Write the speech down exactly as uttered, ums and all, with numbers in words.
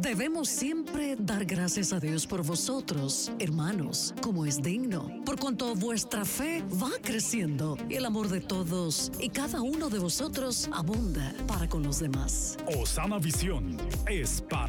Debemos siempre dar gracias a Dios por vosotros, hermanos, como es digno, por cuanto vuestra fe va creciendo y el amor de todos y cada uno de vosotros abunda para con los demás. Osana Visión es para